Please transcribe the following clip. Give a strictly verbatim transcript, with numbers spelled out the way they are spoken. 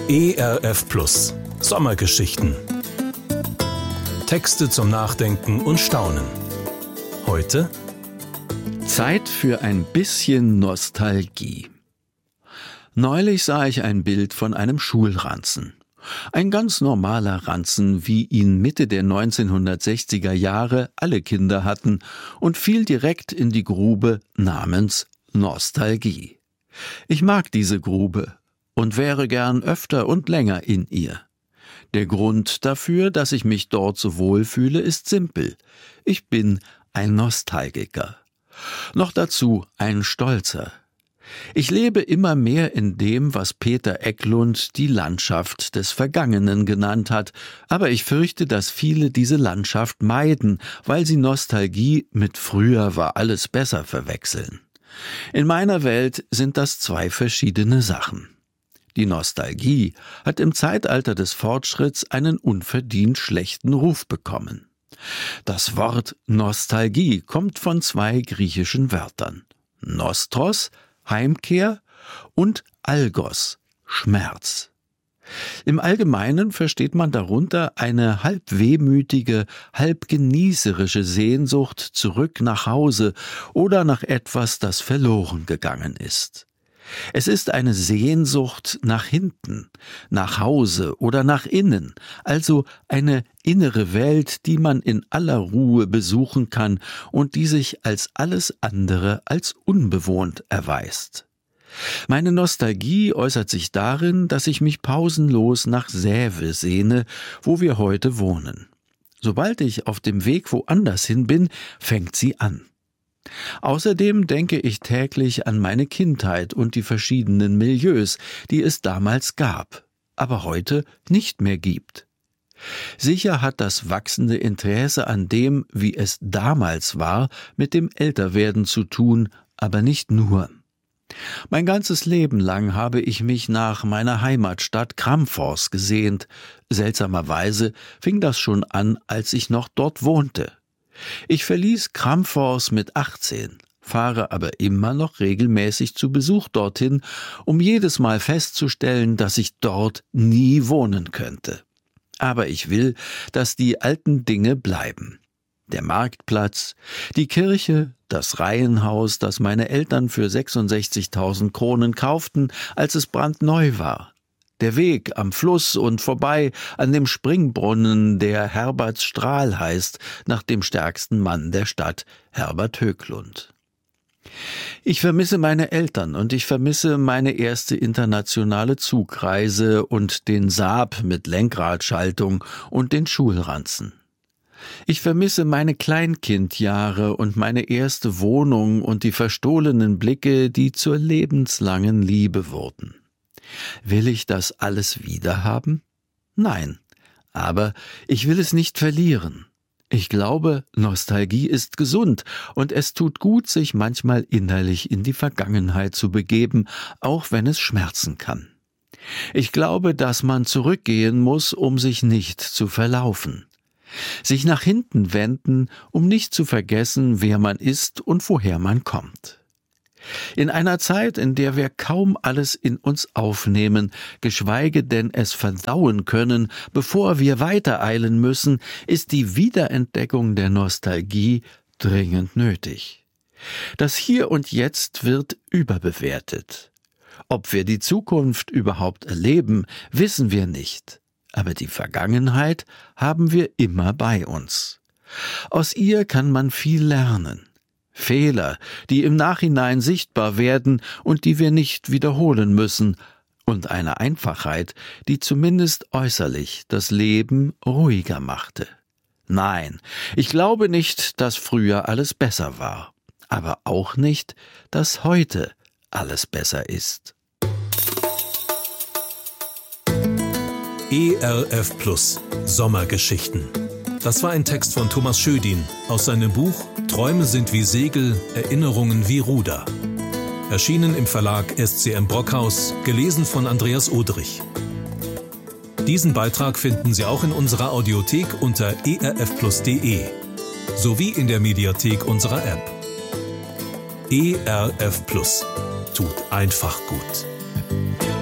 E R F Plus Sommergeschichten. Texte zum Nachdenken und Staunen. Heute Zeit für ein bisschen Nostalgie. Neulich sah ich ein Bild von einem Schulranzen. Ein ganz normaler Ranzen, wie ihn Mitte der neunzehnhundertsechziger Jahre alle Kinder hatten, und fiel direkt in die Grube namens Nostalgie. Ich mag diese Grube und wäre gern öfter und länger in ihr. Der Grund dafür, dass ich mich dort so wohl fühle, ist simpel. Ich bin ein Nostalgiker. Noch dazu ein Stolzer. Ich lebe immer mehr in dem, was Peter Ecklund die Landschaft des Vergangenen genannt hat, aber ich fürchte, dass viele diese Landschaft meiden, weil sie Nostalgie mit früher war alles besser verwechseln. In meiner Welt sind das zwei verschiedene Sachen. Die Nostalgie hat im Zeitalter des Fortschritts einen unverdient schlechten Ruf bekommen. Das Wort Nostalgie kommt von zwei griechischen Wörtern: Nostros, Heimkehr, und Algos, Schmerz. Im Allgemeinen versteht man darunter eine halb wehmütige, halb genießerische Sehnsucht zurück nach Hause oder nach etwas, das verloren gegangen ist. Es ist eine Sehnsucht nach hinten, nach Hause oder nach innen, also eine innere Welt, die man in aller Ruhe besuchen kann und die sich als alles andere als unbewohnt erweist. Meine Nostalgie äußert sich darin, dass ich mich pausenlos nach Säve sehne, wo wir heute wohnen. Sobald ich auf dem Weg woanders hin bin, fängt sie an. Außerdem denke ich täglich an meine Kindheit und die verschiedenen Milieus, die es damals gab, aber heute nicht mehr gibt. Sicher hat das wachsende Interesse an dem, wie es damals war, mit dem Älterwerden zu tun, aber nicht nur. Mein ganzes Leben lang habe ich mich nach meiner Heimatstadt Kramfors gesehnt. Seltsamerweise fing das schon an, als ich noch dort wohnte. Ich verließ Kramfors mit achtzehn, fahre aber immer noch regelmäßig zu Besuch dorthin, um jedes Mal festzustellen, dass ich dort nie wohnen könnte. Aber ich will, dass die alten Dinge bleiben. Der Marktplatz, die Kirche, das Reihenhaus, das meine Eltern für sechsundsechzigtausend Kronen kauften, als es brandneu war. Der Weg am Fluss und vorbei an dem Springbrunnen, der Herbertsstrahl heißt, nach dem stärksten Mann der Stadt, Herbert Höglund. Ich vermisse meine Eltern und ich vermisse meine erste internationale Zugreise und den Saab mit Lenkradschaltung und den Schulranzen. Ich vermisse meine Kleinkindjahre und meine erste Wohnung und die verstohlenen Blicke, die zur lebenslangen Liebe wurden. Will ich das alles wiederhaben? Nein, aber ich will es nicht verlieren. Ich glaube, Nostalgie ist gesund und es tut gut, sich manchmal innerlich in die Vergangenheit zu begeben, auch wenn es schmerzen kann. Ich glaube, dass man zurückgehen muss, um sich nicht zu verlaufen. Sich nach hinten wenden, um nicht zu vergessen, wer man ist und woher man kommt. In einer Zeit, in der wir kaum alles in uns aufnehmen, geschweige denn es verdauen können, bevor wir weitereilen müssen, ist die Wiederentdeckung der Nostalgie dringend nötig. Das Hier und Jetzt wird überbewertet. Ob wir die Zukunft überhaupt erleben, wissen wir nicht. Aber die Vergangenheit haben wir immer bei uns. Aus ihr kann man viel lernen. Fehler, die im Nachhinein sichtbar werden und die wir nicht wiederholen müssen, und eine Einfachheit, die zumindest äußerlich das Leben ruhiger machte. Nein, ich glaube nicht, dass früher alles besser war, aber auch nicht, dass heute alles besser ist. E R F Plus Sommergeschichten. Das war ein Text von Thomas Schödin aus seinem Buch Träume sind wie Segel, Erinnerungen wie Ruder. Erschienen im Verlag S C M Brockhaus, gelesen von Andreas Odrich. Diesen Beitrag finden Sie auch in unserer Audiothek unter e r f plus punkt d e sowie in der Mediathek unserer App. E R F Plus tut einfach gut.